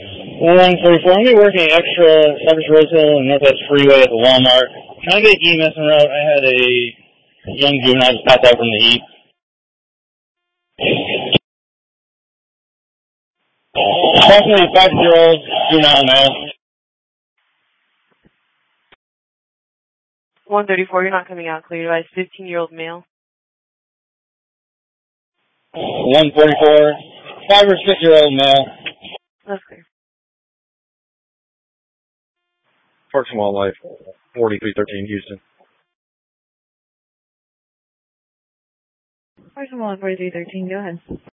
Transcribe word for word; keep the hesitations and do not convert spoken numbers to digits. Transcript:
one forty-four. I'm going to be working extra Cypress Rose Hill and Northwest Freeway at the Walmart. Can I get E messing around? I had a young juvenile just passed out from the heat. Approximately five-year-old juvenile male. one thirty-four, you're not coming out. Clear device, fifteen-year-old male. one forty-four, five or six-year-old male. That's clear. Parks and Wildlife, forty-three thirteen, Houston. Parks and Wildlife, forty-three thirteen, go ahead.